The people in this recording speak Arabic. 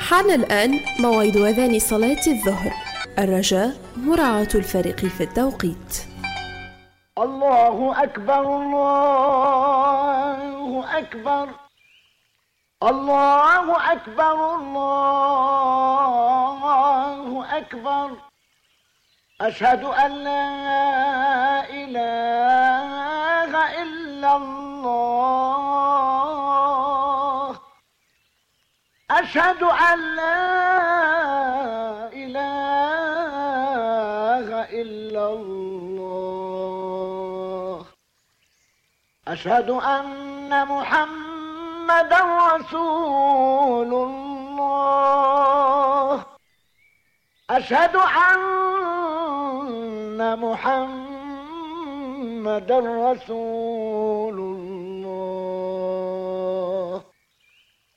حان الآن موعد أذان صلاة الظهر. الرجاء مراعاة الفرق في التوقيت. الله أكبر الله أكبر الله أكبر الله أكبر. أشهد أن لا إله إلا الله. أشهد أن لا إله إلا الله. أشهد أن محمدا رسول الله. أشهد أن محمدا رسول الله.